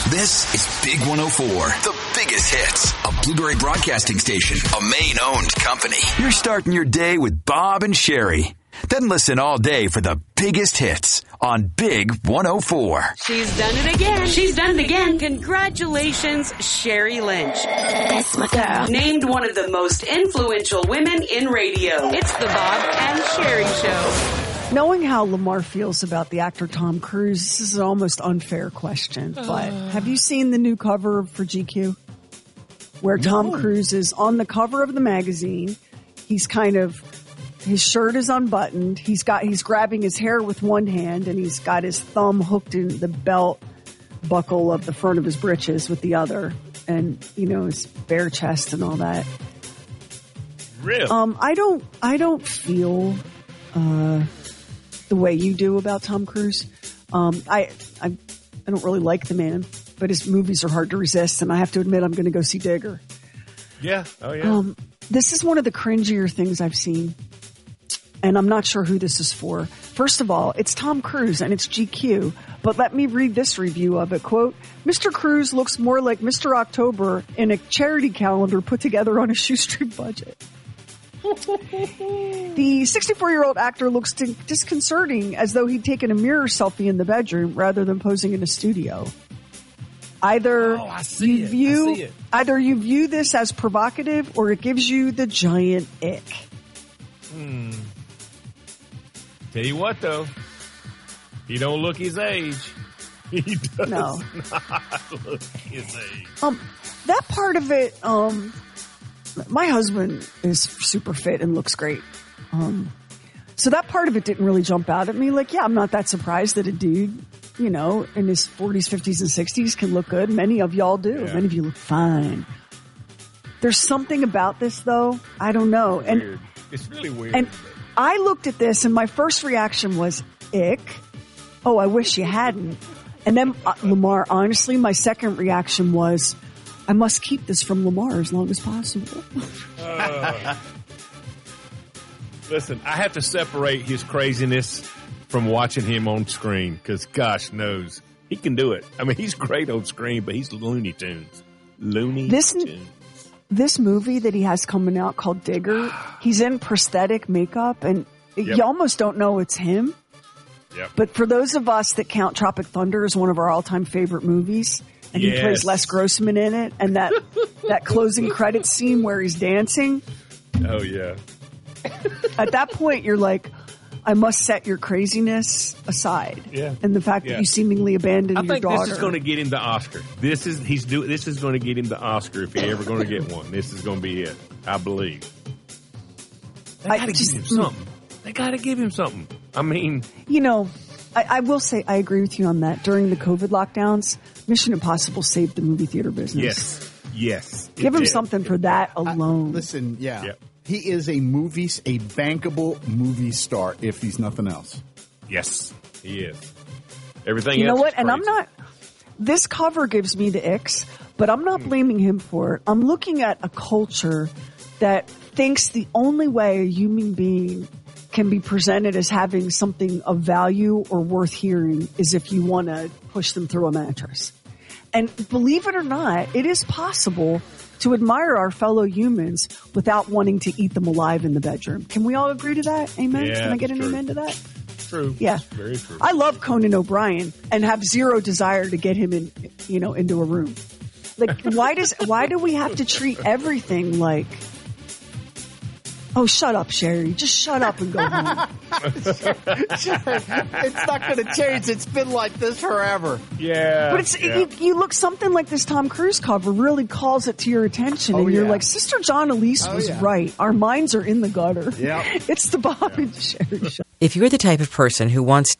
This is Big 104, the biggest hits, a Blueberry Broadcasting station, a Maine-owned company. You're starting your day with Bob and Sherry. Then listen all day for the biggest hits on Big 104. She's done it again. She's done it again. Congratulations, Sherry Lynch. That's my girl. Named one of the most influential women in radio. It's the Bob and Sherry Show. Knowing how Lamar feels about the actor Tom Cruise, this is an almost unfair question, but have you seen the new cover for GQ? Where Tom Cruise is on the cover of the magazine. He's his shirt is unbuttoned. He's grabbing his hair with one hand and he's got his thumb hooked in the belt buckle of the front of his britches with the other. And, his bare chest and all that. Really? I don't feel, the way you do about Tom Cruise. I don't really like the man, but his movies are hard to resist, and I have to admit I'm going to go see Digger. Yeah. Oh, yeah. This is one of the cringier things I've seen, and I'm not sure who this is for. First of all, it's Tom Cruise, and it's GQ, but let me read this review of it. Quote, Mr. Cruise looks more like Mr. October in a charity calendar put together on a shoestring budget. The 64-year-old actor looks disconcerting, as though he'd taken a mirror selfie in the bedroom rather than posing in a studio. Either you view this as provocative or it gives you the giant ick. Tell you what, though, he don't look his age. He does not look his age. That part of it, my husband is super fit and looks great. So that part of it didn't really jump out at me. Like, yeah, I'm not that surprised that a dude, in his 40s, 50s, and 60s can look good. Many of y'all do. Yeah. Many of you look fine. There's something about this, though. I don't know. Weird. It's really weird. And I looked at this, and my first reaction was, ick. Oh, I wish you hadn't. And then, Lamar, honestly, my second reaction was, I must keep this from Lamar as long as possible. Listen, I have to separate his craziness from watching him on screen because, gosh knows, he can do it. I mean, he's great on screen, but he's Looney Tunes. This movie that he has coming out called Digger, he's in prosthetic makeup, and you almost don't know it's him. Yep. But for those of us that count Tropic Thunder as one of our all-time favorite movies, and he plays Les Grossman in it, and that closing credits scene where he's dancing. Oh, yeah. At that point, you're like, I must set your craziness aside. Yeah. And the fact that you seemingly abandoned your daughter. I think this is going to get him the Oscar. This is going to get him the Oscar if he's ever going to get one. This is going to be it, I believe. They got to give him something. They got to give him something. I mean, I will say I agree with you on that. During the COVID lockdowns, Mission Impossible saved the movie theater business. Yes. Give him something for that alone. Listen, he is a bankable movie star if he's nothing else. Yes, he is. Everything you else know what? is And crazy. this cover gives me the icks, but I'm not blaming him for it. I'm looking at a culture that thinks the only way a human being can be presented as having something of value or worth hearing is if you want to push them through a mattress. And believe it or not, it is possible to admire our fellow humans without wanting to eat them alive in the bedroom. Can we all agree to that? Amen? Yeah, Can I get an true. amen to that? True. Yeah. Very true. I love Conan O'Brien and have zero desire to get him into a room. Like, why do we have to treat everything like, oh, shut up, Sherry. Just shut up and go home. It's not going to change. It's been like this forever. Yeah. But you look something like this Tom Cruise cover really calls it to your attention. And you're like, Sister John Elise was right. Our minds are in the gutter. Yep. It's the Bob and Sherry Show. If you're the type of person who wants